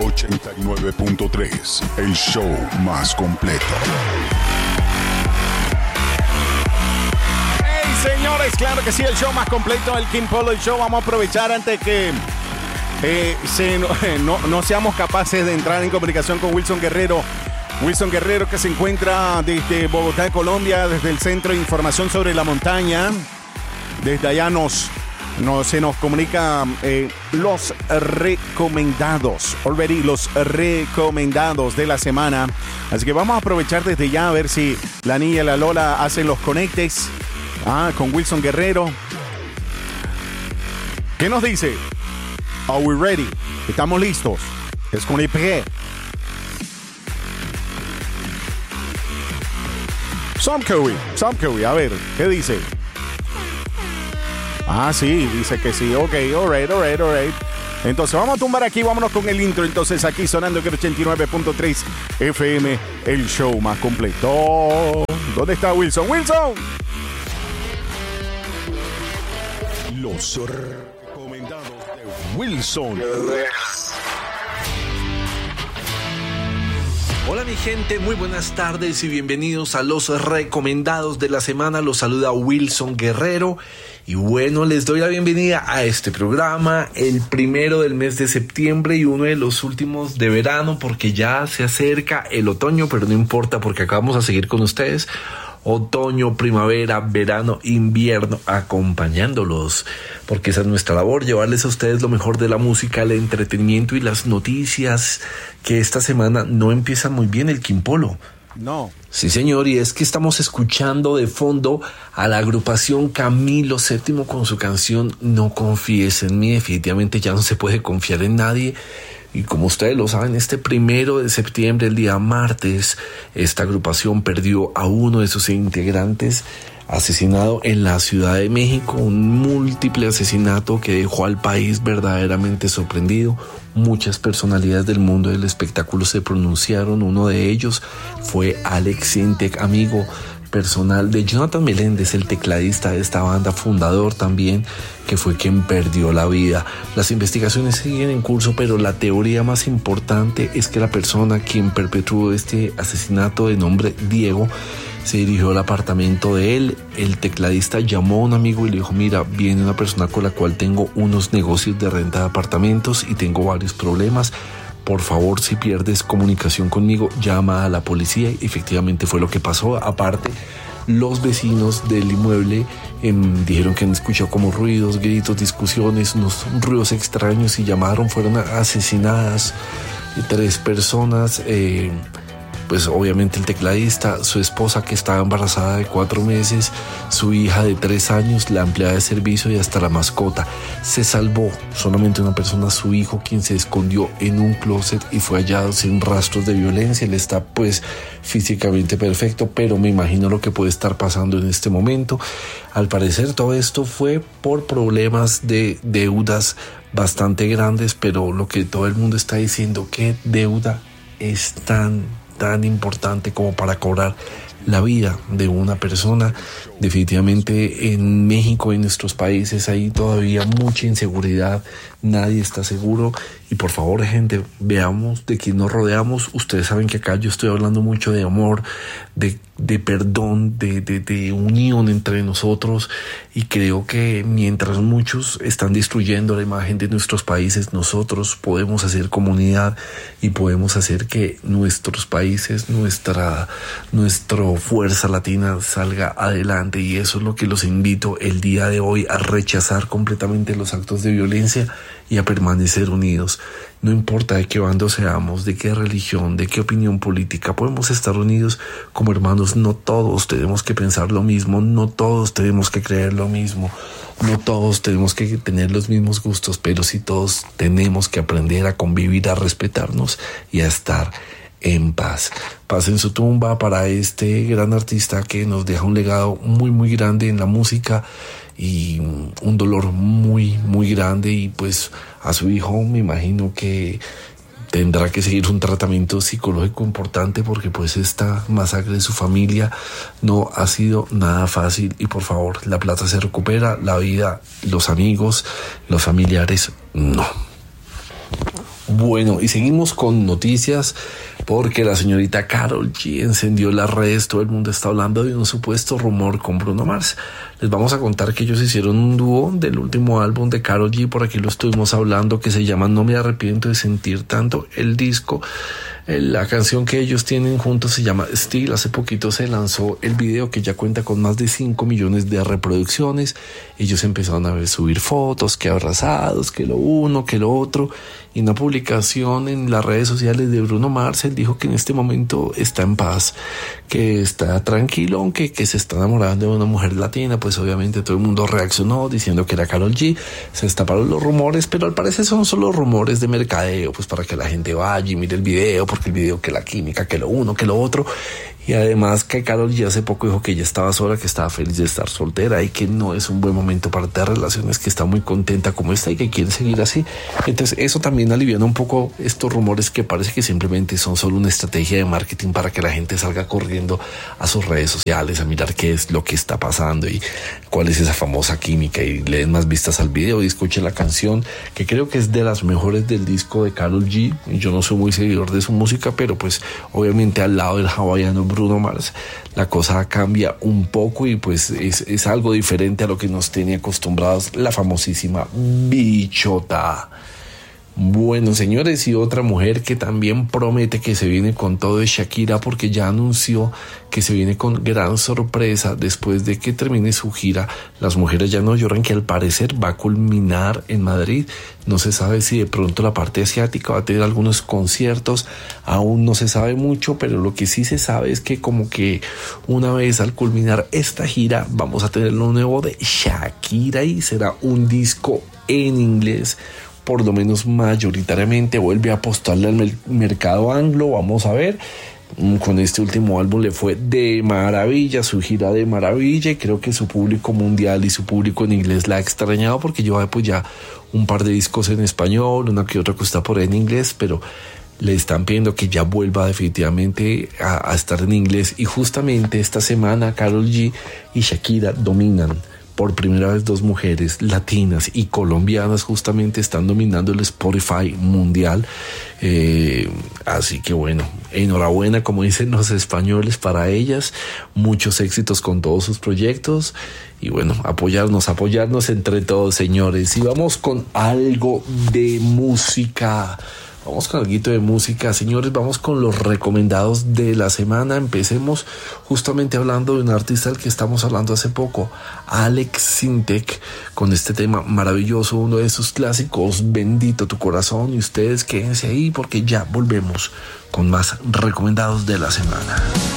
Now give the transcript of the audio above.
89.3, el show más completo. Hey, señores, claro que sí, el show más completo, el King Polo, el show. Vamos a aprovechar antes que no seamos capaces de entrar en comunicación con Wilson Guerrero. Wilson Guerrero, que se encuentra desde Bogotá, Colombia, desde el Centro de Información sobre la Montaña. Desde allá se nos comunica los recomendados, los recomendados de la semana. Así que vamos a aprovechar desde ya a ver si la niña y la Lola hacen los conectes con Wilson Guerrero. ¿Qué nos dice? Are we ready? ¿Estamos listos? Es con IPG. Sam Curry, a ver, ¿qué dice? Sí, dice que sí. Ok, all right. Entonces vamos a tumbar aquí, vámonos con el intro. Entonces aquí sonando el 89.3 FM, el show más completo. ¿Dónde está Wilson? ¡Wilson! Los recomendados de Wilson. Hola mi gente, muy buenas tardes y bienvenidos a los recomendados de la semana. Los saluda Wilson Guerrero y bueno, les doy la bienvenida a este programa, el primero del mes de septiembre y uno de los últimos de verano, porque ya se acerca el otoño, pero no importa porque acá vamos a seguir con ustedes. Otoño, primavera, verano, invierno, acompañándolos, porque esa es nuestra labor, llevarles a ustedes lo mejor de la música, el entretenimiento y las noticias, que esta semana no empieza muy bien el King Polo. No. Sí, señor, y es que estamos escuchando de fondo a la agrupación Camilo VII con su canción No confíes en mí. Definitivamente ya no se puede confiar en nadie. Y como ustedes lo saben, este 1 de septiembre, el día martes, esta agrupación perdió a uno de sus integrantes asesinado en la Ciudad de México, un múltiple asesinato que dejó al país verdaderamente sorprendido. Muchas personalidades del mundo del espectáculo se pronunciaron. Uno de ellos fue Alex Sintek, amigo personal de Jonathan Meléndez, el tecladista de esta banda, fundador también, que fue quien perdió la vida. Las investigaciones siguen en curso, pero la teoría más importante es que la persona quien perpetró este asesinato, de nombre Diego, se dirigió al apartamento de él. El tecladista llamó a un amigo y le dijo: mira, viene una persona con la cual tengo unos negocios de renta de apartamentos y tengo varios problemas. Por favor, si pierdes comunicación conmigo, llama a la policía. Y efectivamente fue lo que pasó. Aparte, los vecinos del inmueble dijeron que han escuchado como ruidos, gritos, discusiones, unos ruidos extraños y llamaron. Fueron asesinadas 3 personas. Pues obviamente el tecladista, su esposa que estaba embarazada de 4 meses, su hija de 3 años, la empleada de servicio y hasta la mascota. Se salvó solamente una persona, su hijo, quien se escondió en un closet y fue hallado sin rastros de violencia. Él está pues físicamente perfecto, pero me imagino lo que puede estar pasando en este momento. Al parecer todo esto fue por problemas de deudas bastante grandes, pero lo que todo el mundo está diciendo, ¿qué deuda es tan importante como para cobrar la vida de una persona? Definitivamente en México, en nuestros países, hay todavía mucha inseguridad, nadie está seguro. Y por favor, gente, veamos de quién nos rodeamos. Ustedes saben que acá yo estoy hablando mucho de amor, de perdón, de unión entre nosotros, y creo que mientras muchos están destruyendo la imagen de nuestros países, nosotros podemos hacer comunidad y podemos hacer que nuestros países, nuestra fuerza latina salga adelante. Y eso es lo que los invito el día de hoy, a rechazar completamente los actos de violencia y a permanecer unidos. No importa de qué bando seamos, de qué religión, de qué opinión política, podemos estar unidos como hermanos. No todos tenemos que pensar lo mismo, no todos tenemos que creer lo mismo, no todos tenemos que tener los mismos gustos, pero sí todos tenemos que aprender a convivir, a respetarnos y a estar en paz. Paz en su tumba para este gran artista que nos deja un legado muy muy grande en la música y un dolor muy muy grande. Y pues a su hijo me imagino que tendrá que seguir un tratamiento psicológico importante, porque pues esta masacre de su familia no ha sido nada fácil. Y por favor, la plata se recupera, la vida, los amigos, los familiares no. Bueno, y seguimos con noticias porque la señorita Karol G encendió las redes. Todo el mundo está hablando de un supuesto rumor con Bruno Mars. Les vamos a contar que ellos hicieron un dúo del último álbum de Karol G, por aquí lo estuvimos hablando, que se llama No me arrepiento de sentir tanto. El disco, la canción que ellos tienen juntos se llama Still. Hace poquito se lanzó el video, que ya cuenta con más de 5 millones de reproducciones. Ellos empezaron a subir fotos, que abrazados, que lo uno, que lo otro. Y una publicación en las redes sociales de Bruno Mars, él dijo que en este momento está en paz, que está tranquilo, aunque que se está enamorando de una mujer latina. Pues obviamente todo el mundo reaccionó diciendo que era Karol G. Se destaparon los rumores, pero al parecer son solo rumores de mercadeo, pues para que la gente vaya y mire el video, porque el video, que la química, que lo uno, que lo otro. Y además que Karol G hace poco dijo que ella estaba sola, que estaba feliz de estar soltera y que no es un buen momento para tener relaciones, que está muy contenta como está y que quiere seguir así. Entonces eso también aliviana un poco estos rumores que parece que simplemente son solo una estrategia de marketing para que la gente salga corriendo a sus redes sociales a mirar qué es lo que está pasando y cuál es esa famosa química, y le den más vistas al video y escuchen la canción, que creo que es de las mejores del disco de Karol G. Yo no soy muy seguidor de su música, pero pues obviamente al lado del hawaiano Bruno Mars la cosa cambia un poco y pues es algo diferente a lo que nos tenía acostumbrados la famosísima bichota. Bueno, señores, y otra mujer que también promete que se viene con todo es Shakira, porque ya anunció que se viene con gran sorpresa después de que termine su gira Las Mujeres Ya No Lloran, que al parecer va a culminar en Madrid. No se sabe si de pronto la parte asiática va a tener algunos conciertos, aún no se sabe mucho, pero lo que sí se sabe es que como que una vez al culminar esta gira vamos a tener lo nuevo de Shakira y será un disco en inglés. Por lo menos mayoritariamente vuelve a apostarle al mercado anglo. Vamos a ver. Con este último álbum le fue de maravilla, su gira de maravilla, y creo que su público mundial y su público en inglés la ha extrañado, porque lleva pues ya un par de discos en español, una que otra que está por ahí en inglés, pero le están pidiendo que ya vuelva definitivamente a estar en inglés. Y justamente esta semana Karol G y Shakira dominan. Por primera vez dos mujeres latinas y colombianas justamente están dominando el Spotify mundial. Así que bueno, enhorabuena, como dicen los españoles, para ellas. Muchos éxitos con todos sus proyectos. Y bueno, apoyarnos entre todos, señores. Y vamos con algo de música. Vamos con algo de música, señores. Vamos con los recomendados de la semana. Empecemos justamente hablando de un artista del que estamos hablando hace poco, Alex Sintek, con este tema maravilloso, uno de sus clásicos, Bendito tu corazón. Y ustedes quédense ahí porque ya volvemos con más recomendados de la semana.